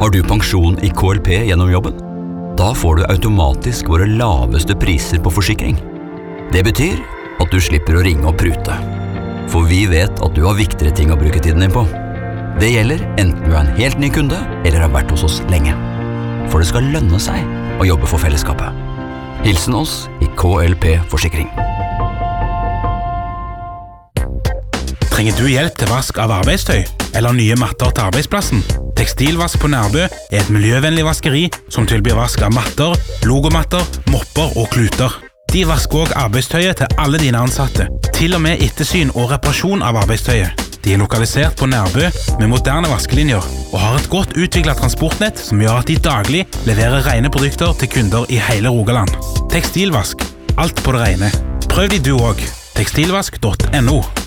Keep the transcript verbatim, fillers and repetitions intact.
Har du pensjon i K L P gjennom jobben? Da får du automatisk våre laveste priser på forsikring. Det betyr at du slipper å ringe og prute. For vi vet at du har viktigere ting å bruke tiden din på. Det gjelder enten du er en helt ny kunde eller har vært hos oss lenge. For det skal lønne seg å jobbe for fellesskapet. Hilsen oss i K L P Forsikring. Trenger du hjelp til vask av arbeidstøy eller nye matter til arbeidsplassen? Tekstilvask på Nærbø er et miljøvennlig vaskeri som tilbyr vask av matter, logomatter, mopper og kluter. De vasker også arbeidstøyet til alle dine ansatte, til og med ettersyn og reparasjon av arbeidstøyet. De er lokalisert på Nærbø med moderne vaskelinjer og har et godt utviklet transportnett som gjør at de daglig leverer rene produkter til kunder i hele Rogaland. Tekstilvask, alt på det rene. Prøv de du også. tekstilvask punktum no